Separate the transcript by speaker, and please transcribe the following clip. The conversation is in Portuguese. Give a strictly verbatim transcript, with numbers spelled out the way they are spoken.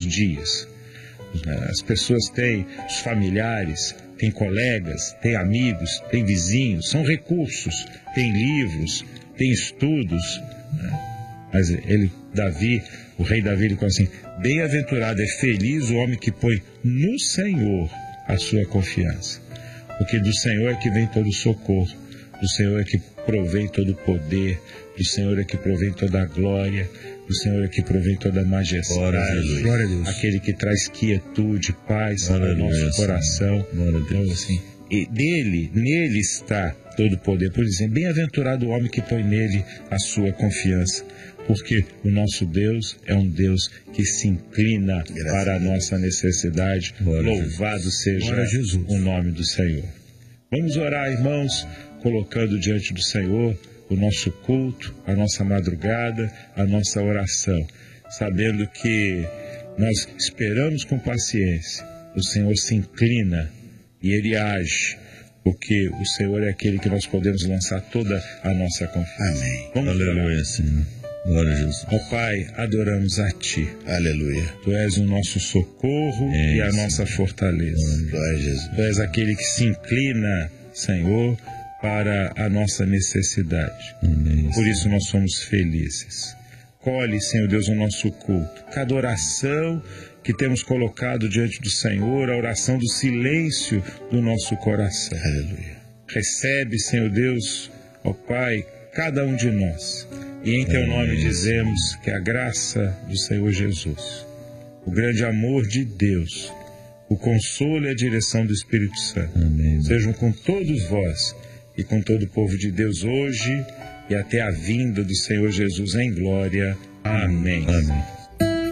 Speaker 1: dias. As pessoas têm os familiares, têm colegas, têm amigos, têm vizinhos, são recursos, têm livros, têm estudos, né? Mas ele, Davi, o rei Davi, ele fala assim: bem-aventurado, é feliz o homem que põe no Senhor a sua confiança, porque do Senhor é que vem todo o socorro, do Senhor é que provém todo o poder, do Senhor é que provém toda a glória, do Senhor é que provém toda a majestade.
Speaker 2: Glória a Deus.
Speaker 1: Aquele que traz quietude, paz no nosso coração. Então, assim, e nele, nele está todo o poder. Por exemplo, bem-aventurado o homem que põe nele a sua confiança, porque o nosso Deus é um Deus que se inclina Graças para a nossa necessidade. Glória Louvado seja o nome do Senhor. Vamos orar, irmãos, colocando diante do Senhor o nosso culto, a nossa madrugada, a nossa oração, sabendo que nós esperamos com paciência, o Senhor se inclina e Ele age, porque o Senhor é aquele que nós podemos lançar toda a nossa confiança.
Speaker 2: Amém.
Speaker 1: Vamos
Speaker 2: Aleluia, Senhor. Glória a Jesus.
Speaker 1: Ó Pai, adoramos a Ti.
Speaker 2: Aleluia.
Speaker 1: Tu és o nosso socorro é e a nossa fortaleza.
Speaker 2: Glória a Jesus.
Speaker 1: Tu és aquele que se inclina, Senhor, para a nossa necessidade. Amém. Por isso nós somos felizes. Colhe, Senhor Deus, o nosso culto. Cada oração que temos colocado diante do Senhor, a oração do silêncio do nosso coração. Aleluia. Recebe, Senhor Deus, ó Pai, cada um de nós. E em Teu nome dizemos que a graça do Senhor Jesus, o grande amor de Deus, o consolo e a direção do Espírito Santo, Amém. Sejam com todos vós e com todo o povo de Deus hoje e até a vinda do Senhor Jesus em glória. Amém. Amém.